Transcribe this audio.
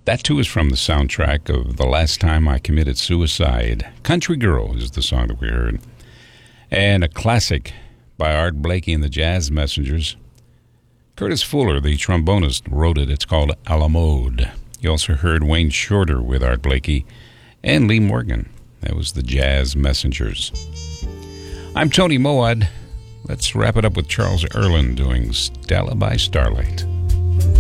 That too is from the soundtrack of The Last Time I Committed Suicide. Country Girl is the song that we heard. And a classic by Art Blakey and the Jazz Messengers. Curtis Fuller, the trombonist, wrote it. It's called A la Mode. You also heard Wayne Shorter with Art Blakey and Lee Morgan. That was the Jazz Messengers. I'm Tony Moad. Let's wrap it up with Charles Earland doing Stella by Starlight.